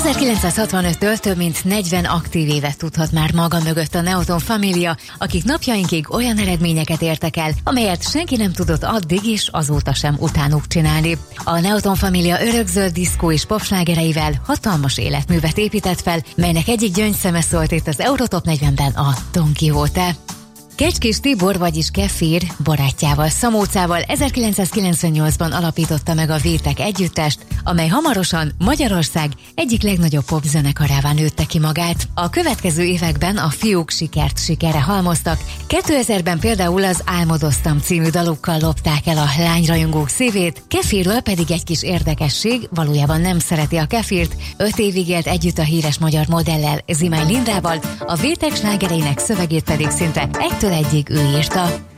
1965-től több mint 40 aktív évet tudhat már maga mögött a Neoton Família, akik napjainkig olyan eredményeket értek el, amelyet senki nem tudott addig és azóta sem utánuk csinálni. A Neoton Família örökzöld diszkó és popslágereivel hatalmas életművet épített fel, melynek egyik gyöngyszeme szólt itt az Eurotop 40-ben a Don Quixote. Kecskés Tibor, vagyis Kefir barátjával, Szamócával 1998-ban alapította meg a Vétek együttest, amely hamarosan Magyarország egyik legnagyobb popzenekarává nőtte ki magát. A következő években a fiúk sikert sikerre halmoztak. 2000-ben például az Álmodoztam című dalukkal lopták el a lányrajongók szívét, Kefirről pedig egy kis érdekesség, valójában nem szereti a kefirt, 5 évig élt együtt a híres magyar modellel, Zimány Lindával, a Vétek slágereinek szövegét pedig szinte egytől egyig ő írta.